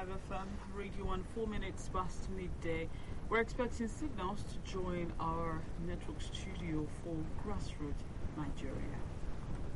FM, Radio 1, 4 minutes past midday. We're expecting signals to join our network studio for Grassroots Nigeria.